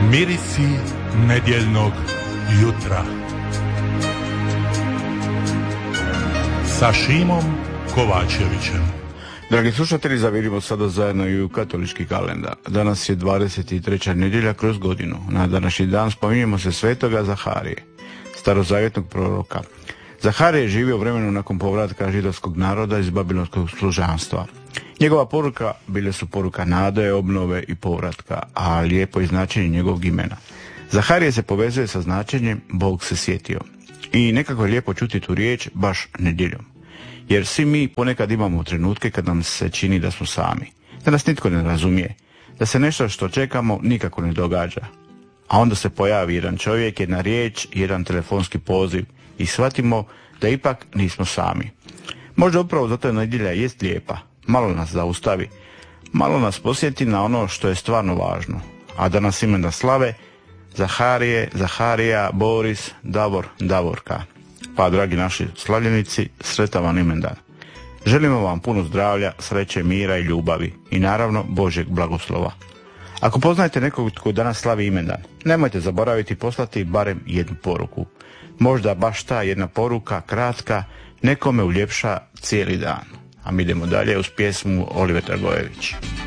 Mirisi nedjeljnog jutra sa Šimom Kovačevićem. Dragi slušatelji, zavirimo sada zajedno i u katolički kalendar. Danas je 23. nedjelja kroz godinu. Na današnji dan spominjemo se svetoga Zaharije, starozavjetnog proroka. Zaharije je živio u vremenu nakon povratka židovskog naroda iz babilonskog služanstva. Njegova poruka bile su poruka nade, obnove i povratka, a lijepo je značenje njegovog imena. Zaharije se povezuje sa značenjem Bog se sjetio. I nekako je lijepo čuti tu riječ baš nedjeljom. Jer svi mi ponekad imamo trenutke kad nam se čini da smo sami, da nas nitko ne razumije, da se nešto što čekamo nikako ne događa. A onda se pojavi jedan čovjek, jedna riječ, jedan telefonski poziv i shvatimo da ipak nismo sami. Možda upravo zato nedjelja jest lijepa, malo nas zaustavi, malo nas posjeti na ono što je stvarno važno. A da nas imena slave Zaharije, Zaharija, Boris, Davor, Davorka. Pa, dragi naši slavljenici, sretan vam imendan. Želimo vam puno zdravlja, sreće, mira i ljubavi i naravno Božjeg blagoslova. Ako poznajete nekog tko danas slavi imendan, nemojte zaboraviti poslati barem jednu poruku. Možda baš ta jedna poruka, kratka, nekome uljepša cijeli dan. A mi idemo dalje uz pjesmu Olive Dragojević.